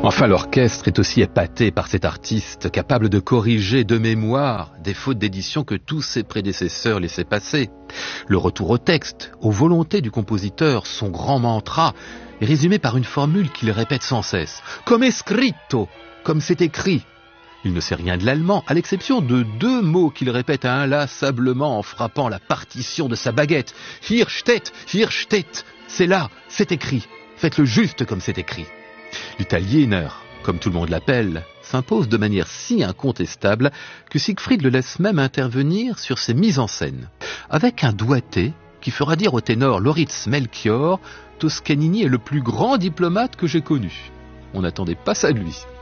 Enfin, l'orchestre est aussi épaté par cet artiste, capable de corriger de mémoire des fautes d'édition que tous ses prédécesseurs laissaient passer. Le retour au texte, aux volontés du compositeur, son grand mantra, est résumé par une formule qu'il répète sans cesse. Come è scritto, comme c'est écrit. Il ne sait rien de l'allemand, à l'exception de 2 mots qu'il répète inlassablement en frappant la partition de sa baguette. Hier steht, c'est là, c'est écrit. Faites-le juste comme c'est écrit. L'Italiener, comme tout le monde l'appelle, s'impose de manière si incontestable que Siegfried le laisse même intervenir sur ses mises en scène, avec un doigté qui fera dire au ténor Loritz Melchior, Toscanini est le plus grand diplomate que j'ai connu. On n'attendait pas ça de lui.